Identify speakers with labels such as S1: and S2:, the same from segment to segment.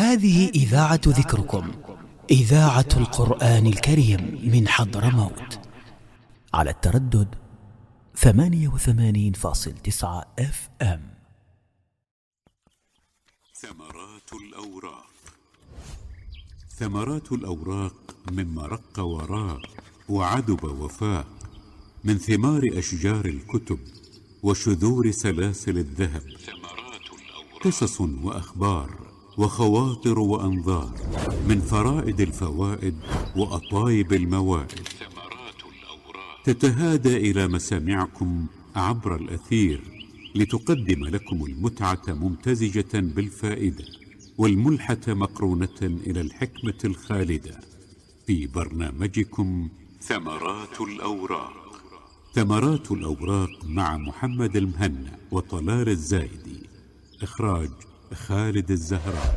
S1: هذه إذاعة ذكركم، إذاعة القرآن الكريم من حضرموت، على التردد 88.9 FM.
S2: ثمرات الأوراق. ثمرات الأوراق من مرق وراق وعدب وفاق، من ثمار أشجار الكتب وشذور سلاسل الذهب. قصص وأخبار وخواطر وأنظار، من فرائد الفوائد وأطايب الموائد، تتهادى إلى مسامعكم عبر الأثير لتقدم لكم المتعة ممتزجة بالفائدة، والملحة مقرونة إلى الحكمة الخالدة، في برنامجكم ثمرات الأوراق. ثمرات الأوراق مع محمد المهنا وطلال الزايدي. إخراج خالد الزهراني.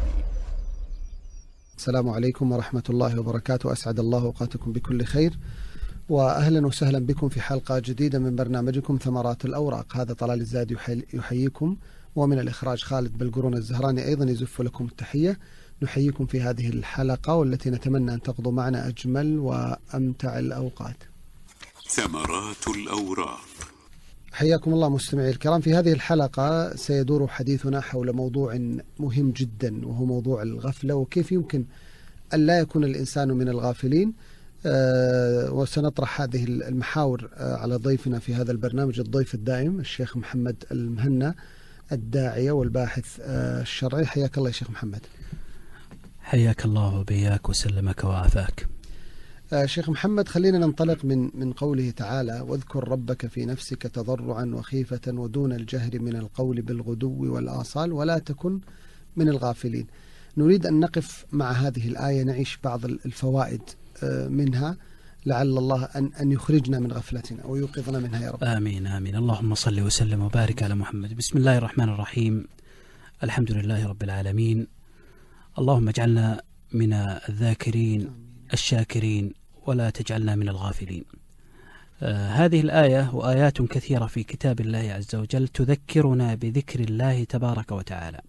S3: السلام عليكم ورحمة الله وبركاته. أسعد الله أوقاتكم بكل خير، وأهلا وسهلا بكم في حلقة جديدة من برنامجكم ثمرات الأوراق. هذا طلال الزايدي يحييكم، ومن الإخراج خالد بالقرون الزهراني أيضا يزف لكم التحية. نحييكم في هذه الحلقة والتي نتمنى أن تقضوا معنا أجمل وأمتع الأوقات.
S2: ثمرات الأوراق.
S3: حياكم الله مستمعي الكرام. في هذه الحلقة سيدور حديثنا حول موضوع مهم جدا، وهو موضوع الغفلة، وكيف يمكن أن لا يكون الإنسان من الغافلين. وسنطرح هذه المحاور على ضيفنا في هذا البرنامج، الضيف الدائم الشيخ محمد المهنا، الداعية والباحث الشرعي. حياك الله يا شيخ محمد.
S1: حياك الله وبياك وسلمك وعافاك.
S3: شيخ محمد، خلينا ننطلق من قوله تعالى: واذكر ربك في نفسك تضرعا وخيفة ودون الجهر من القول بالغدو والآصال ولا تكن من الغافلين. نريد أن نقف مع هذه الآية، نعيش بعض الفوائد منها، لعل الله أن يخرجنا من غفلتنا ويوقظنا منها يا رب.
S1: آمين آمين. اللهم صل وسلم وبارك على محمد. بسم الله الرحمن الرحيم. الحمد لله رب العالمين. اللهم اجعلنا من الذاكرين الشاكرين ولا تجعلنا من الغافلين. هذه الآية وآيات كثيرة في كتاب الله عز وجل تذكرنا بذكر الله تبارك وتعالى،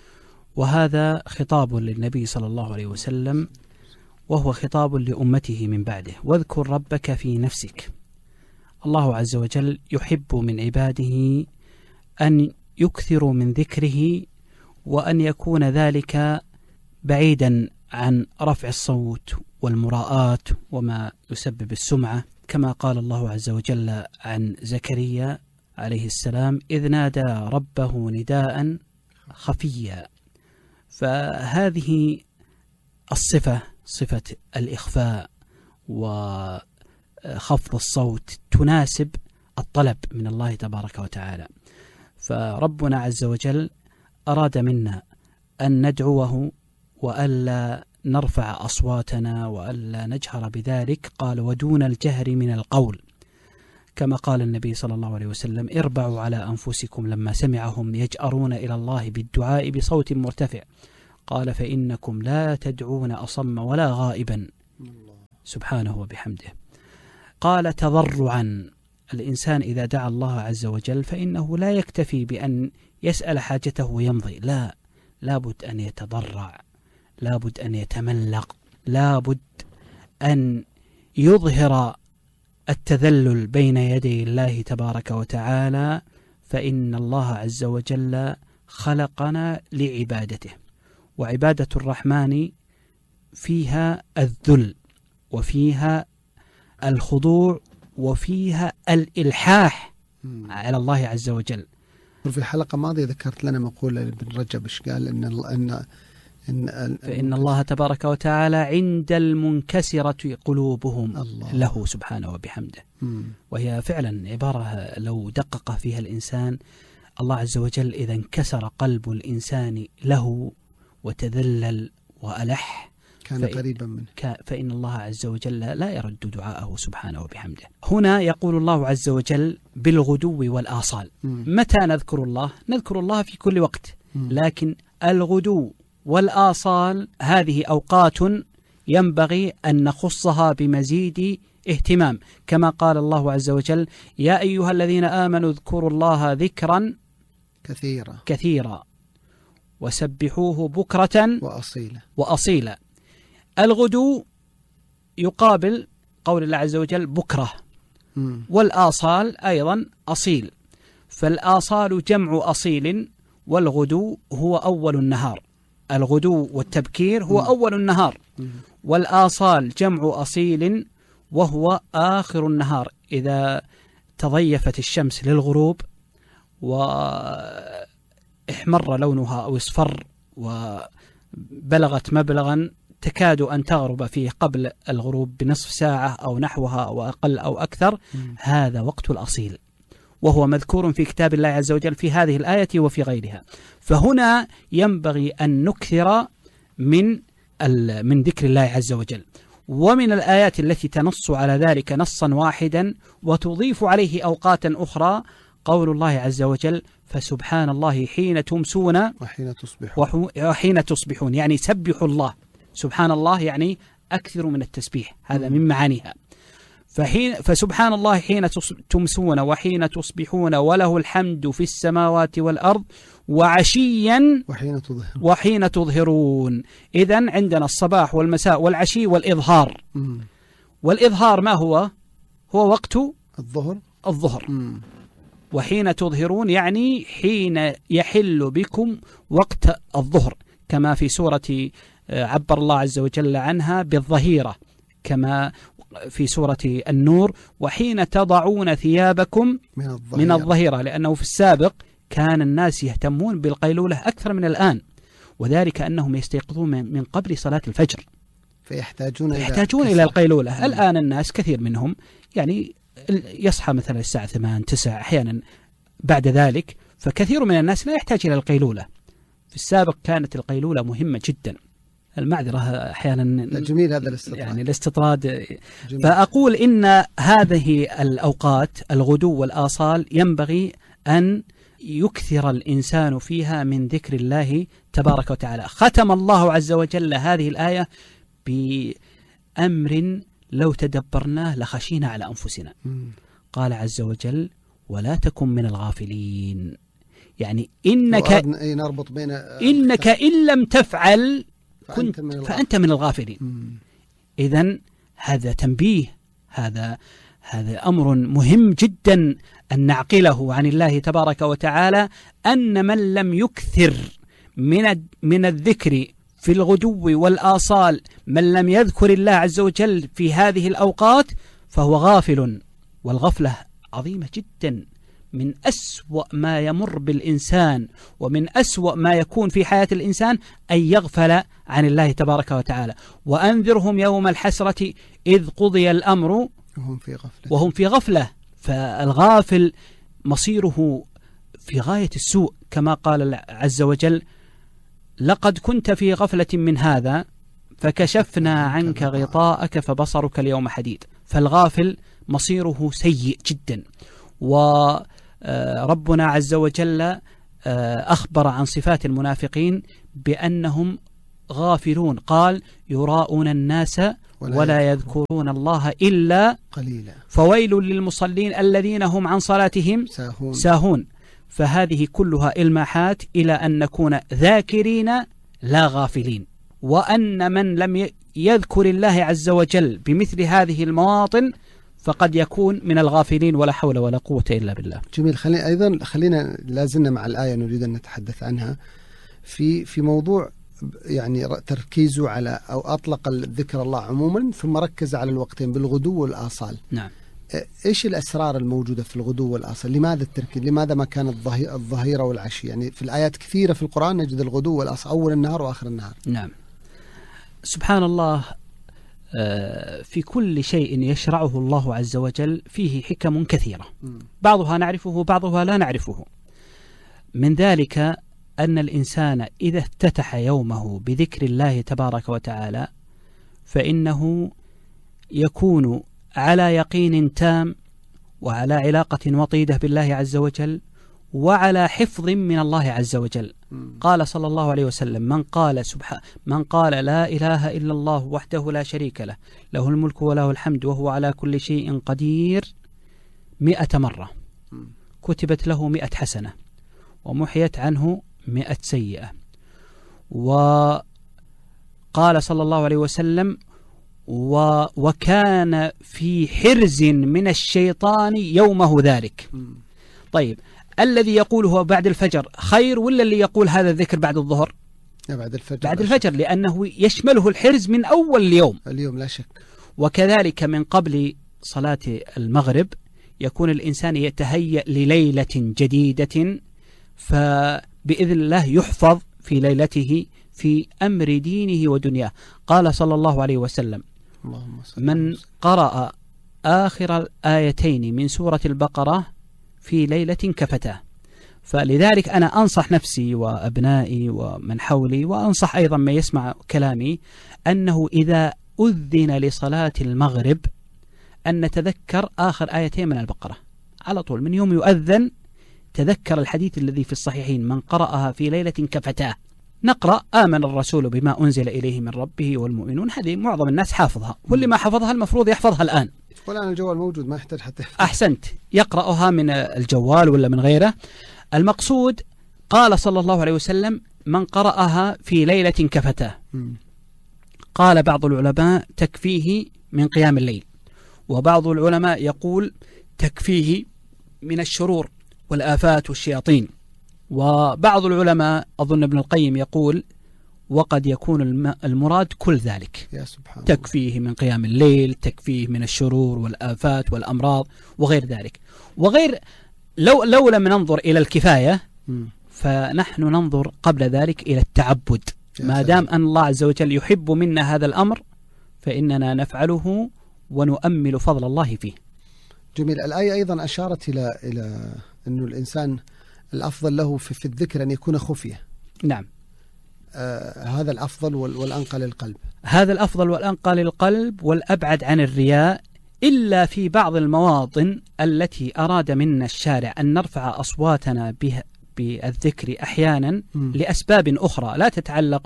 S1: وهذا خطاب للنبي صلى الله عليه وسلم، وهو خطاب لأمته من بعده. واذكر ربك في نفسك. الله عز وجل يحب من عباده أن يكثروا من ذكره، وأن يكون ذلك بعيدا عن رفع الصوت والمراءات وما يسبب السمعة، كما قال الله عز وجل عن زكريا عليه السلام: إذ نادى ربه نداء خفيا. فهذه الصفة، صفة الإخفاء وخفض الصوت، تناسب الطلب من الله تبارك وتعالى. فربنا عز وجل أراد منا أن ندعوه وألا نرفع أصواتنا وألا نجهر بذلك. قال: ودون الجهر من القول، كما قال النبي صلى الله عليه وسلم: اربعوا على أنفسكم لما سمعهم يجأرون إلى الله بالدعاء بصوت مرتفع. قال: فإنكم لا تدعون أصم ولا غائبا سبحانه وبحمده. قال: تضرعا. الإنسان إذا دعا الله عز وجل فإنه لا يكتفي بأن يسأل حاجته ويمضي، لا، لابد أن يتضرع، لابد أن يتملق، لابد أن يظهر التذلل بين يدي الله تبارك وتعالى، فإن الله عز وجل خلقنا لعبادته، وعبادة الرحمن فيها الذل، وفيها الخضوع، وفيها الإلحاح على الله عز وجل.
S3: في الحلقة الماضية ذكرت لنا مقولة ابن رجب، قال
S1: فإن الله تبارك وتعالى عند المنكسرة قلوبهم له سبحانه وبحمده. وهي فعلا عبارة لو دقق فيها الإنسان، الله عز وجل إذا انكسر قلب الإنسان له وتذلل وألح
S3: كان قريبا منه،
S1: فإن الله عز وجل لا يرد دعاءه سبحانه وبحمده. هنا يقول الله عز وجل بالغدو والآصال. متى نذكر الله؟ نذكر الله في كل وقت، لكن الغدو والآصال هذه أوقات ينبغي أن نخصها بمزيد اهتمام، كما قال الله عز وجل: يا أيها الذين آمنوا اذكروا الله ذكرا كثيرا. وسبحوه بكرة وأصيلا. الغدو يقابل قول الله عز وجل بكرة، والآصال أيضا أصيل، فالآصال جمع أصيل، والغدو هو أول النهار. الغدو والتبكير هو أول النهار، والآصال جمع أصيل وهو آخر النهار، إذا تضيفت الشمس للغروب واحمر لونها أو اصفر وبلغت مبلغا تكاد أن تغرب فيه قبل الغروب بنصف ساعة أو نحوها أو أقل أو أكثر، هذا وقت الأصيل، وهو مذكور في كتاب الله عز وجل في هذه الآية وفي غيرها. فهنا ينبغي أن نكثر من ذكر الله عز وجل. ومن الآيات التي تنص على ذلك نصا واحدا وتضيف عليه أوقاتا أخرى قول الله عز وجل فسبحان الله حين تمسون وحين تصبحون، يعني سبحوا الله. سبحان الله يعني أكثر من التسبيح، هذا من معانيها. فسبحان الله حين تمسون وحين تصبحون وله الحمد في السماوات والأرض وعشيا وحين تظهرون. إذن عندنا الصباح والمساء والعشي والإظهار. والإظهار ما هو؟ هو وقت الظهر. وحين تظهرون يعني حين يحل بكم وقت الظهر، كما في سورة عبر الله عز وجل عنها بالظهيرة، كما في سورة النور وحين تضعون ثيابكم من الظهيرة، لأنه في السابق كان الناس يهتمون بالقيلولة أكثر من الآن، وذلك أنهم يستيقظون من قبل صلاة الفجر فيحتاجون إلى القيلولة. الآن الناس كثير منهم يعني يصحى مثلا الساعة 8-9 أحيانا بعد ذلك، فكثير من الناس لا يحتاج إلى القيلولة. في السابق كانت القيلولة مهمة جدا. المعذرة أحيانا
S3: جميل هذا الاستطراد،
S1: يعني الاستطراد. فأقول إن هذه الأوقات الغدو والآصال ينبغي أن يكثر الإنسان فيها من ذكر الله تبارك وتعالى. ختم الله عز وجل هذه الآية بأمر لو تدبرناه لخشينا على أنفسنا. قال عز وجل ولا تكن من الغافلين، يعني إنك إن لم تفعل فأنت من الغافلين. إذن هذا تنبيه، هذا أمر مهم جدا أن نعقله عن الله تبارك وتعالى، أن من لم يكثر من الذكر في الغدو والآصال، من لم يذكر الله عز وجل في هذه الأوقات فهو غافل. والغفلة عظيمة جدا، من أسوأ ما يمر بالإنسان ومن أسوأ ما يكون في حياة الإنسان أن يغفل عن الله تبارك وتعالى. وأنذرهم يوم الحسرة إذ قضي الأمر وهم في غفلة. فالغافل مصيره في غاية السوء، كما قال عز وجل لقد كنت في غفلة من هذا فكشفنا عنك غطاءك فبصرك اليوم حديد. فالغافل مصيره سيء جدا. وربنا عز وجل أخبر عن صفات المنافقين بأنهم غافلون، قال يراءون الناس ولا يذكرون الله إلا قليلا فويل للمصلين الذين هم عن صلاتهم ساهون. فهذه كلها إلماحات إلى أن نكون ذاكرين لا غافلين، وأن من لم يذكر الله عز وجل بمثل هذه المواطن فقد يكون من الغافلين، ولا حول ولا قوة إلا بالله.
S3: جميل. خلينا لازلنا مع الآية نريد أن نتحدث عنها في موضوع يعني تركيزه على أو أطلق الذكر الله عموما ثم ركز على الوقتين بالغدو والآصال.
S1: نعم.
S3: إيش الأسرار الموجودة في الغدو والآصال؟ لماذا التركيز؟ لماذا ما كان الظهيرة والعشي؟ يعني في الآيات كثيرة في القرآن نجد الغدو والآصال أول النهار وآخر النهار.
S1: نعم. سبحان الله، في كل شيء يشرعه الله عز وجل فيه حكم كثيرة، بعضها نعرفه وبعضها لا نعرفه. من ذلك أن الإنسان إذا افتتح يومه بذكر الله تبارك وتعالى فإنه يكون على يقين تام وعلى علاقة وطيدة بالله عز وجل وعلى حفظ من الله عز وجل. قال صلى الله عليه وسلم من قال لا إله إلا الله وحده لا شريك له له الملك وله الحمد وهو على كل شيء قدير 100 مرة كتبت له 100 حسنة ومحيت عنه 100 سيئة. وقال صلى الله عليه وسلم وكان في حرز من الشيطان يومه ذلك. طيب الذي يقوله بعد الفجر خير ولا اللي يقول هذا الذكر بعد الظهر؟
S3: بعد الفجر.
S1: بعد الفجر، لأنه يشمله الحرز من أول اليوم
S3: لا شك.
S1: وكذلك من قبل صلاة المغرب يكون الإنسان يتهيأ لليلة جديدة، فبإذن الله يحفظ في ليلته في أمر دينه ودنياه. قال صلى الله عليه وسلم: من قرأ آخر الآيتين من سورة البقرة في ليلة كفتاه. فلذلك أنا أنصح نفسي وأبنائي ومن حولي، وأنصح أيضا من يسمع كلامي، أنه إذا أذن لصلاة المغرب أن نتذكر آخر آيتين من البقرة على طول. من يوم يؤذن تذكر الحديث الذي في الصحيحين: من قرأها في ليلة كفتاه. نقرأ آمن الرسول بما أنزل إليه من ربه والمؤمنون، هذه معظم الناس حافظها، واللي ما حفظها المفروض يحفظها الآن.
S3: والآن الجوال موجود ما يحتاج حتى.
S1: أحسنت، يقرأها من الجوال ولا من غيره. المقصود قال صلى الله عليه وسلم: من قرأها في ليلة كفتاه. قال بعض العلماء تكفيه من قيام الليل، وبعض العلماء يقول تكفيه من الشرور والآفات والشياطين، وبعض العلماء أظن ابن القيم يقول وقد يكون المراد كل ذلك.
S3: يا سبحان
S1: تكفيه من قيام الليل، تكفيه من الشرور والآفات والأمراض وغير ذلك. وغير لو لم ننظر إلى الكفاية فنحن ننظر قبل ذلك إلى التعبد. ما دام أن الله عز وجل يحب منا هذا الأمر فإننا نفعله ونؤمل فضل الله فيه.
S3: جميل. الآية أيضا أشارت إلى أنه الإنسان الأفضل له في الذكر أن يكون خفية.
S1: نعم.
S3: هذا الأفضل والأنقى للقلب.
S1: هذا الأفضل والأنقى للقلب والأبعد عن الرياء، إلا في بعض المواطن التي أراد منا الشارع أن نرفع أصواتنا بها بالذكر أحيانا لأسباب أخرى لا تتعلق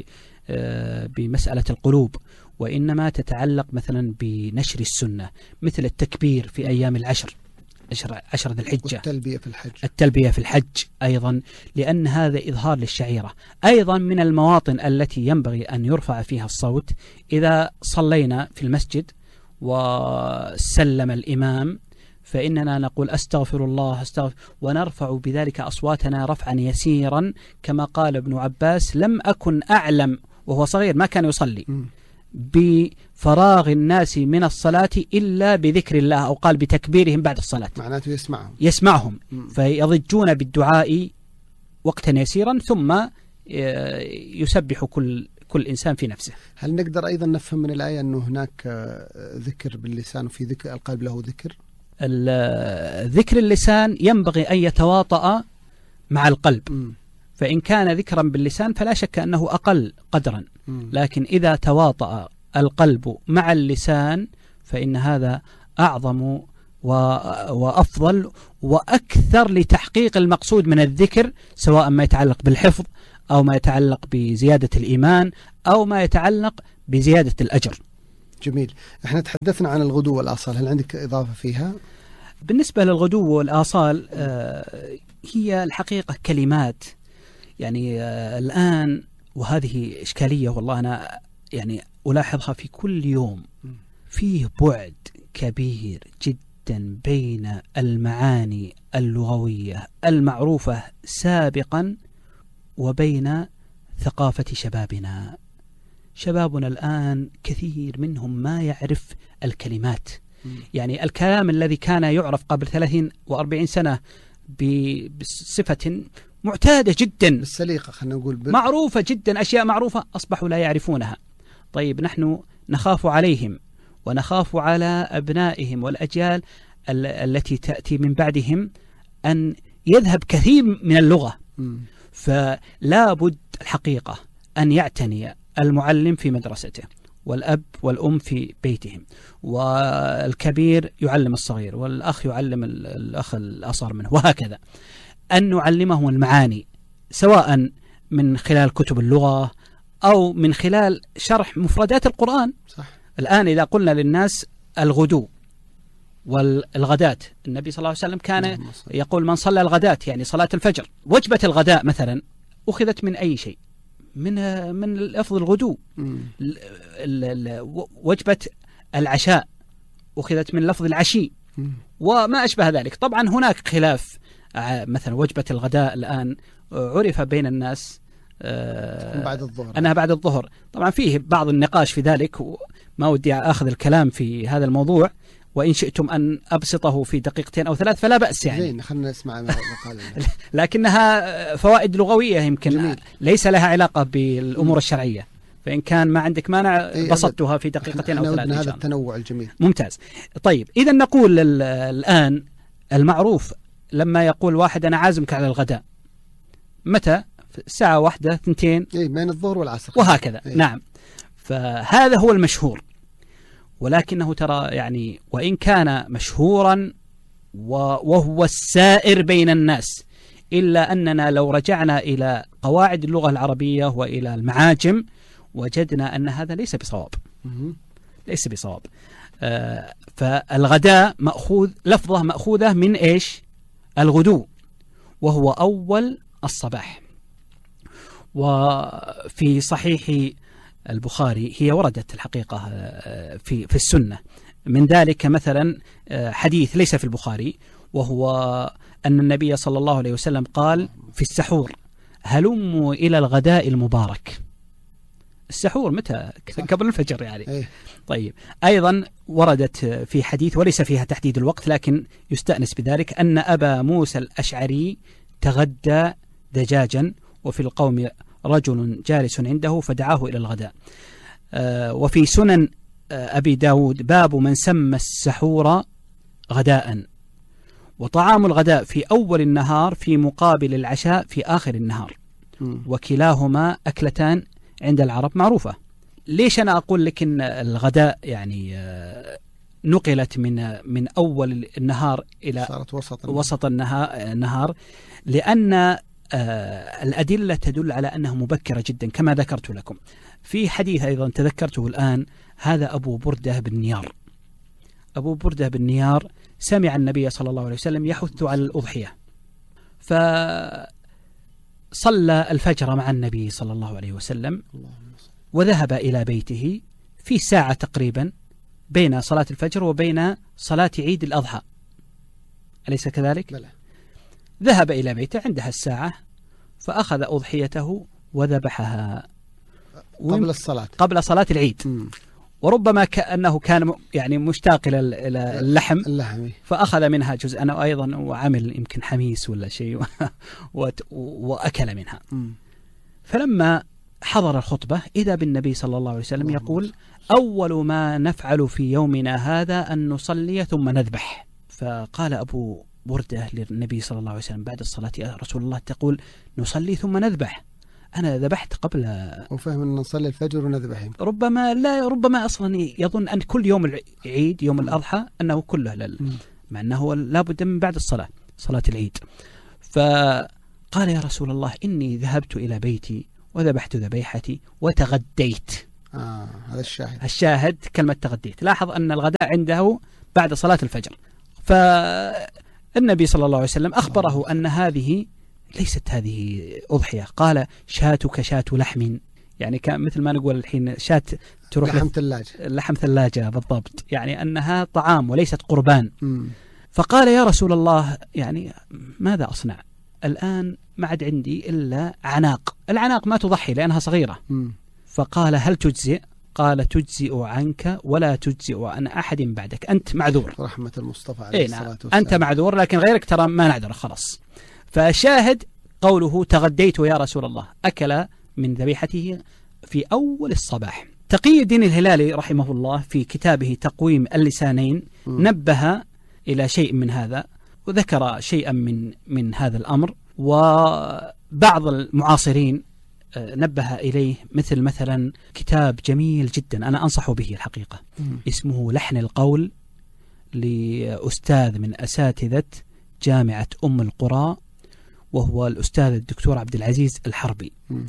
S1: بمسألة القلوب، وإنما تتعلق مثلا بنشر السنة، مثل التكبير في أيام عشر ذي الحجة، التلبية في الحج أيضا، لأن هذا إظهار للشعيرة. أيضا من المواطن التي ينبغي أن يرفع فيها الصوت إذا صلينا في المسجد وسلم الإمام فإننا نقول أستغفر الله أستغفر، ونرفع بذلك أصواتنا رفعا يسيرا، كما قال ابن عباس: لم أكن أعلم وهو صغير ما كان يصلي بفراغ الناس من الصلاة إلا بذكر الله، أو قال بتكبيرهم بعد الصلاة.
S3: معناته
S1: يسمعهم فيضجون بالدعاء وقتا يسيرا ثم يسبح كل إنسان في نفسه.
S3: هل نقدر أيضا نفهم من الآية أنه هناك ذكر باللسان وفي ذكر القلب له ذكر؟
S1: ذكر اللسان ينبغي أن يتواطأ مع القلب، فإن كان ذكرا باللسان فلا شك أنه أقل قدرا، لكن إذا تواطأ القلب مع اللسان فإن هذا أعظم وأفضل وأكثر لتحقيق المقصود من الذكر، سواء ما يتعلق بالحفظ أو ما يتعلق بزيادة الإيمان أو ما يتعلق بزيادة الأجر.
S3: جميل. احنا تحدثنا عن الغدو والآصال، هل عندك إضافة فيها؟
S1: بالنسبة للغدو والآصال هي الحقيقة كلمات، يعني الآن وهذه إشكالية والله أنا يعني ألاحظها في كل يوم، فيه بعد كبير جدا بين المعاني اللغوية المعروفة سابقا وبين ثقافة شبابنا. شبابنا الآن كثير منهم ما يعرف الكلمات، يعني الكلام الذي كان يعرف قبل 30 و40 سنة بصفة معتادة جدا،
S3: بالسليقة خلينا نقول
S1: معروفة جدا، أشياء معروفة أصبحوا لا يعرفونها. طيب نحن نخاف عليهم ونخاف على أبنائهم والأجيال التي تأتي من بعدهم أن يذهب كثير من اللغة، فلا بد الحقيقة أن يعتني المعلم في مدرسته، والأب والأم في بيتهم، والكبير يعلم الصغير، والأخ يعلم الأخ الأصغر منه، وهكذا، أن نعلمهم المعاني سواء من خلال كتب اللغة أو من خلال شرح مفردات القرآن.
S3: صح. الآن
S1: إذا قلنا للناس الغدو والغداة، النبي صلى الله عليه وسلم كان يقول: من صلى الغداة، يعني صلاة الفجر، وجبة الغداء مثلا أخذت من أي شيء؟ من لفظ الغدو. وجبة العشاء أخذت من لفظ العشي وما أشبه ذلك. طبعا هناك خلاف، مثلا وجبة الغداء الآن عرف بين الناس
S3: بعد الظهر،
S1: أنها بعد الظهر. طبعا فيه بعض النقاش في ذلك، وما ودي أخذ الكلام في هذا الموضوع، وإن شئتم أن أبسطه في دقيقتين أو 3 فلا بأس يعني.
S3: زين، خلنا نسمع ما قال.
S1: لكنها فوائد لغوية يمكن
S3: جميل.
S1: ليس لها علاقة بالأمور الشرعية، فإن كان ما عندك مانع بسطتها في دقيقتين أو 3.
S3: هذا التنوع الجميل.
S1: ممتاز. طيب إذا نقول الآن المعروف لما يقول واحد أنا عازمك على الغداء، متى؟ الساعة 1 2
S3: بين الظهر والعصر
S1: وهكذا. نعم، فهذا هو المشهور. ولكنه ترى يعني وإن كان مشهورا وهو السائر بين الناس، إلا أننا لو رجعنا إلى قواعد اللغة العربية وإلى المعاجم وجدنا أن هذا ليس بصواب. ليس بصواب. فالغداء لفظة مأخوذة من إيش؟ الغدو، وهو أول الصباح. وفي صحيح البخاري هي وردت الحقيقة في السنة من ذلك، مثلا حديث ليس في البخاري، وهو أن النبي صلى الله عليه وسلم قال في السحور: هلموا إلى الغداء المبارك. السحور متى؟ قبل الفجر يعني. طيب أيضا وردت في حديث وليس فيها تحديد الوقت، لكن يستأنس بذلك، أن أبا موسى الأشعري تغدى دجاجا وفي القوم رجل جالس عنده فدعاه إلى الغداء. وفي سنن أبي داود باب من سمى السحور غداء، وطعام الغداء في أول النهار في مقابل العشاء في آخر النهار، وكلاهما أكلتان عند العرب معروفة. ليش أنا أقول لك إن الغداء يعني نقلت من أول النهار إلى
S3: صارت
S1: وسط النهار؟ لأن الأدلة تدل على أنها مبكرة جدا كما ذكرت لكم. في حديث أيضا تذكرته الآن، هذا أبو بردة بن نيار. أبو بردة بن نيار سمع النبي صلى الله عليه وسلم يحث على الأضحية، فصلى الفجر مع النبي صلى الله عليه وسلم وذهب إلى بيته في ساعة تقريبا بين صلاة الفجر وبين صلاة عيد الأضحى، أليس كذلك؟
S3: بلى.
S1: ذهب إلى بيته عندها الساعة فأخذ أضحيته وذبحها قبل صلاة العيد. وربما كأنه كان يعني مشتاق إلى اللحم فأخذ منها جزءا أيضا وعمل يمكن حميس ولا شيء وأكل منها. فلما حضر الخطبة إذا بالنبي صلى الله عليه وسلم يقول: أول ما نفعل في يومنا هذا أن نصلي ثم نذبح. فقال أبو بردة للنبي صلى الله عليه وسلم بعد الصلاة: يا رسول الله تقول نصلي ثم نذبح، أنا ذبحت قبل.
S3: وفهم أن نصلي الفجر ونذبح.
S1: ربما أصلا يظن أن كل يوم العيد يوم الأضحى أنه كله مع أنه لابد من بعد الصلاة، صلاة العيد. فقال: يا رسول الله إني ذهبت إلى بيتي وذبحت ذبيحتي وتغديت.
S3: هذا
S1: الشاهد كلمة تغديت. لاحظ أن الغداء عنده بعد صلاة الفجر. فالنبي صلى الله عليه وسلم أخبره أن هذه ليست هذه أضحية، قال: شاتك شات لحم، يعني مثل ما نقول الحين شات تروح لحم ثلاجة بالضبط، يعني أنها طعام وليست قربان. فقال: يا رسول الله يعني ماذا أصنع الآن؟ ما عاد عندي إلا عناق. العناق ما تضحي لأنها صغيرة. فقال: هل تجزئ؟ قال: تجزئ عنك ولا تجزئ عن أحد بعدك، أنت معذور.
S3: رحمة المصطفى عليه الصلاة والسلام.
S1: أنت معذور لكن غيرك ترى ما نعذر خلاص. فشاهد قوله: تغديت يا رسول الله، أكل من ذبيحته في أول الصباح. تقي الدين الهلالي رحمه الله في كتابه تقويم اللسانين نبه إلى شيء من هذا وذكر شيئا من هذا الأمر، وبعض المعاصرين نبه إليه، مثلا كتاب جميل جدا أنا أنصح به الحقيقة، اسمه لحن القول لأستاذ من أساتذة جامعة أم القرى، وهو الأستاذ الدكتور عبد العزيز الحربي.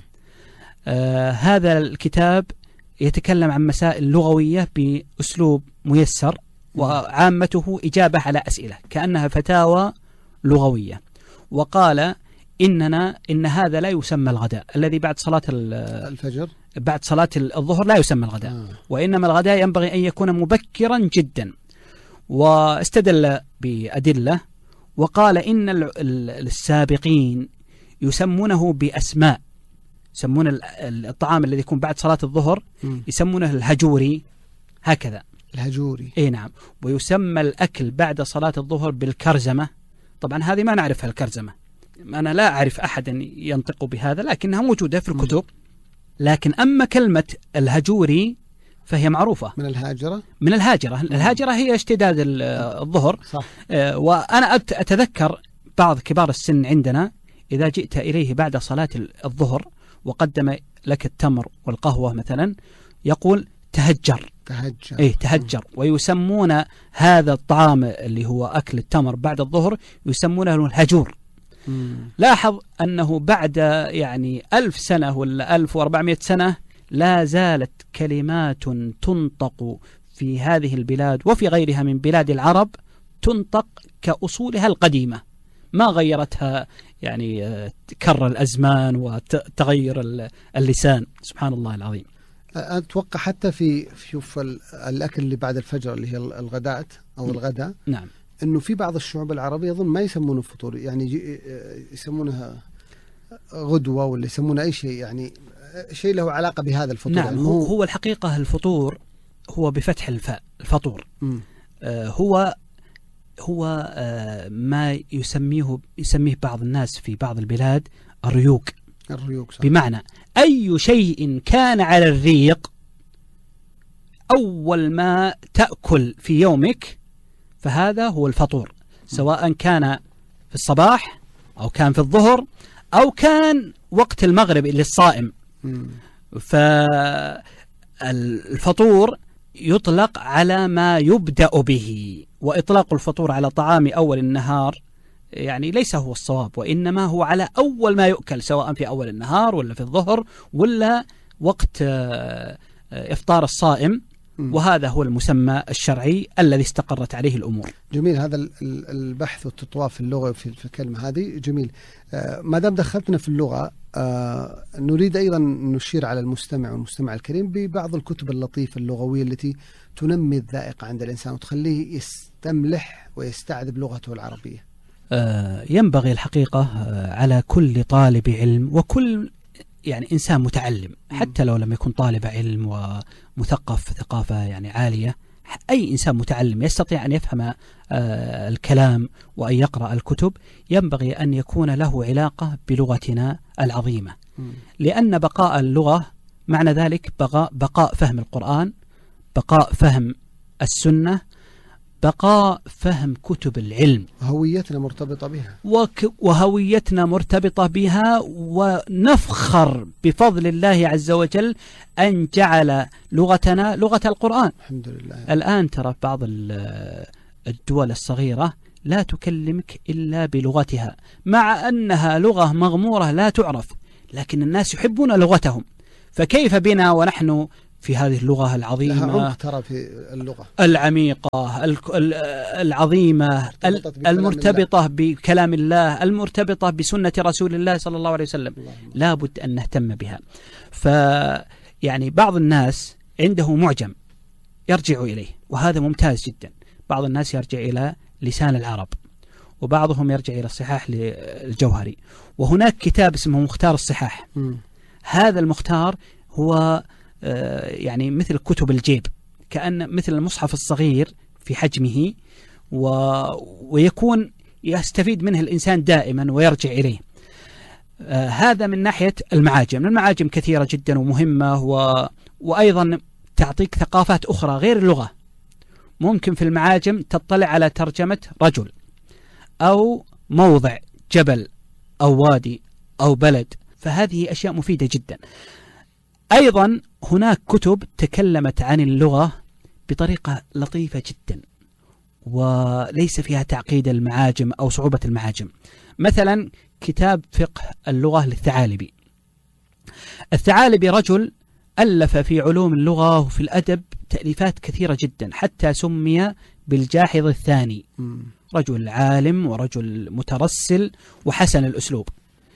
S1: هذا الكتاب يتكلم عن مسائل لغوية بأسلوب ميسر، وعامته إجابة على أسئلة كأنها فتاوى لغوية. وقال: إن هذا لا يسمى الغداء الذي بعد صلاة
S3: الفجر،
S1: بعد صلاة الظهر لا يسمى الغداء، وإنما الغداء ينبغي أن يكون مبكرا جدا. واستدل بأدلة وقال إن السابقين يسمونه بأسماء، يسمون الطعام الذي يكون بعد صلاة الظهر يسمونه الهجوري، هكذا
S3: الهجوري.
S1: اي نعم. ويسمى الأكل بعد صلاة الظهر بالكرزمة. طبعا هذه ما نعرفها الكرزمة، أنا لا أعرف أحدا ينطق بهذا، لكنها موجودة في الكتب. لكن أما كلمة الهجوري فهي معروفة
S3: من الهاجرة.
S1: من الهاجرة. الهاجرة هي اشتداد الظهر.
S3: صح.
S1: وأنا أتذكر بعض كبار السن عندنا إذا جئت إليه بعد صلاة الظهر وقدم لك التمر والقهوة مثلا يقول تهجر. تهجر. ويسمون هذا الطعام اللي هو أكل التمر بعد الظهر يسمونه الهجور. لاحظ أنه بعد يعني 1000 سنة ولا 1400 سنة لا زالت كلمات تنطق في هذه البلاد وفي غيرها من بلاد العرب تنطق كأصولها القديمة، ما غيرتها يعني كر الأزمان وتغير اللسان. سبحان الله العظيم.
S3: أتوقع حتى في شوف الأكل اللي بعد الفجر اللي هي الغداء أو الغداء،
S1: نعم،
S3: إنه في بعض الشعوب العربية أظن ما يسمونه فطور، يعني يسمونها غدوة ولا يسمونه أي شيء، يعني شيء له علاقة بهذا الفطور.
S1: نعم.
S3: يعني
S1: هو الحقيقة الفطور هو بفتح الفاء، الفطور هو ما يسميه بعض الناس في بعض البلاد الريوق.
S3: صح.
S1: بمعنى أي شيء كان على الريق أول ما تأكل في يومك فهذا هو الفطور، سواء كان في الصباح أو كان في الظهر أو كان وقت المغرب للصائم. فالفطور يطلق على ما يبدأ به، وإطلاق الفطور على طعام أول النهار يعني ليس هو الصواب، وإنما هو على أول ما يؤكل سواء في أول النهار ولا في الظهر ولا وقت إفطار الصائم، وهذا هو المسمى الشرعي الذي استقرت عليه الأمور.
S3: جميل. هذا البحث والتطواف في اللغة في الكلمة هذه جميل. ما دام دخلتنا في اللغة نريد أيضا نشير على المستمع والمستمع الكريم ببعض الكتب اللطيفة اللغوية التي تنمي الذائقة عند الإنسان وتخليه يستملح ويستعذب لغته العربية.
S1: ينبغي الحقيقة على كل طالب علم وكل يعني إنسان متعلم، حتى لو لم يكن طالب علم ومثقف ثقافة يعني عالية، أي إنسان متعلم يستطيع أن يفهم الكلام وأن يقرأ الكتب، ينبغي أن يكون له علاقة بلغتنا العظيمة، لأن بقاء اللغة معنى ذلك بقاء فهم القرآن، بقاء فهم السنة، بقاء فهم كتب العلم.
S3: هويتنا مرتبطة بها
S1: وهويتنا مرتبطة بها، ونفخر بفضل الله عز وجل أن جعل لغتنا لغة القرآن.
S3: الحمد لله.
S1: الآن ترى بعض الدول الصغيرة لا تكلمك إلا بلغتها، مع أنها لغة مغمورة لا تعرف، لكن الناس يحبون لغتهم. فكيف بنا ونحن في هذه اللغة العظيمة،
S3: لها عمق ترى في اللغة العميقة
S1: العظيمة المرتبطة بكلام الله، المرتبطة بسنة رسول الله صلى الله عليه وسلم، لا بد أن نهتم بها. فيعني بعض الناس عنده معجم يرجع إليه وهذا ممتاز جدا، بعض الناس يرجع إلى لسان العرب، وبعضهم يرجع إلى الصحاح للجوهري، وهناك كتاب اسمه مختار الصحاح. هذا المختار هو يعني مثل كتب الجيب، كأن مثل المصحف الصغير في حجمه، ويكون يستفيد منه الإنسان دائما ويرجع إليه. هذا من ناحية المعاجم. المعاجم كثيرة جدا ومهمة، وأيضا تعطيك ثقافات أخرى غير اللغة. ممكن في المعاجم تطلع على ترجمة رجل أو موضع جبل أو وادي أو بلد، فهذه أشياء مفيدة جدا. أيضا هناك كتب تكلمت عن اللغة بطريقة لطيفة جدا وليس فيها تعقيد المعاجم أو صعوبة المعاجم. مثلا كتاب فقه اللغة للثعالبي. الثعالبي رجل ألف في علوم اللغة وفي الأدب تأليفات كثيرة جدا، حتى سمي بالجاحظ الثاني. رجل عالم ورجل مترسل وحسن الأسلوب.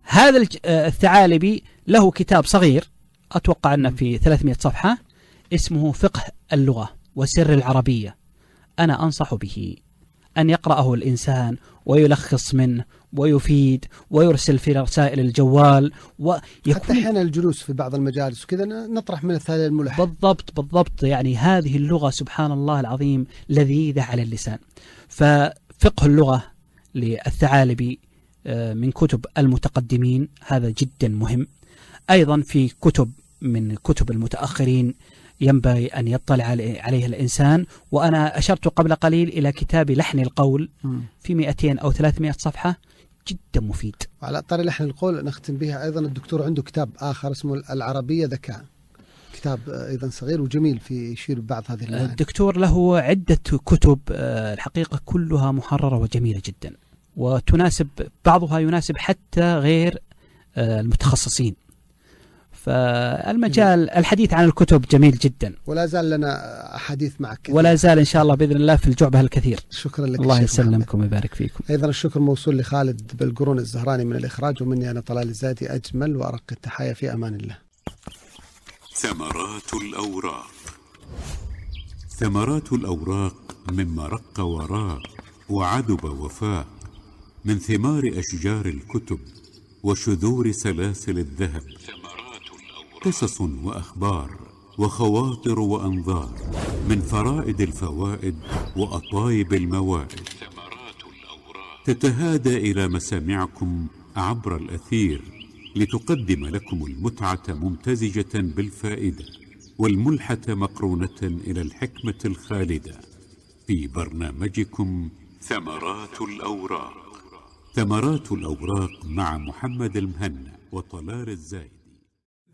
S1: هذا الثعالبي له كتاب صغير أتوقع أنه في 300 صفحة اسمه فقه اللغة وسر العربية. أنا أنصح به أن يقرأه الإنسان ويلخص منه ويفيد ويرسل في رسائل الجوال
S3: حتى أحيانا الجلوس في بعض المجالس وكذا نطرح من الثاني الملح.
S1: بالضبط. يعني هذه اللغة سبحان الله العظيم لذيذة على اللسان. ففقه اللغة للثعالبي من كتب المتقدمين هذا جدا مهم. أيضا في كتب من كتب المتأخرين ينبغي أن يطلع عليها الإنسان. وأنا أشرت قبل قليل إلى كتاب لحن القول في 200 أو 300 صفحة جدا مفيد.
S3: على طاري لحن القول نختم بها أيضا الدكتور عنده كتاب آخر اسمه العربية ذكاء، كتاب أيضا صغير وجميل في يشير بعض هذه المعاني.
S1: الدكتور له عدة كتب الحقيقة كلها محررة وجميلة جدا، وتناسب بعضها يناسب حتى غير المتخصصين. فالمجال الحديث عن الكتب جميل جدا،
S3: ولا زال لنا حديث معك كثير.
S1: ولا زال إن شاء الله بإذن الله في الجعبة الكثير.
S3: شكرا لك،
S1: الله يسلمكم ويبارك فيكم.
S3: أيضا الشكر موصول لخالد بالقرون الزهراني من الإخراج، ومني أنا طلال الزادي أجمل وأرق التحايا في أمان الله.
S2: ثمرات الأوراق. ثمرات الأوراق مما رق وراق وعذب وفاق، من ثمار أشجار الكتب وشذور سلاسل الذهب، قصص وأخبار وخواطر وأنظار، من فرائد الفوائد وأطايب الموائد، تتهادى إلى مسامعكم عبر الأثير لتقدم لكم المتعة ممتزجة بالفائدة، والملحة مقرونة إلى الحكمة الخالدة، في برنامجكم ثمرات الأوراق. ثمرات الأوراق مع محمد المهنا وطلال الزايد.